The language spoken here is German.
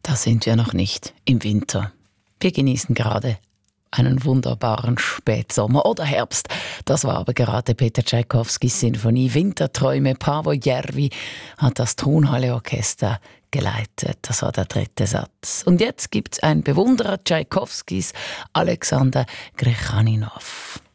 Da sind wir noch nicht im Winter. Wir genießen gerade einen wunderbaren Spätsommer oder Herbst. Das war aber gerade Peter Tschaikowskis Sinfonie Winterträume. Paavo Järvi hat das Tonhalle-Orchester geleitet. Das war der 3. Satz. Und jetzt gibt's einen Bewunderer Tschaikowskis, Alexander Grechaninov.